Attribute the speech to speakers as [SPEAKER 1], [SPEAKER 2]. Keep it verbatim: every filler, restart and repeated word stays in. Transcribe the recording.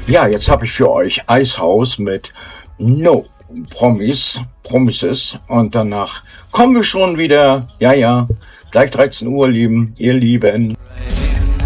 [SPEAKER 1] Ja, jetzt habe ich für euch Icehouse mit No Promise, Promises und danach kommen wir schon wieder. Ja, ja, gleich dreizehn Uhr, lieben, ihr Lieben.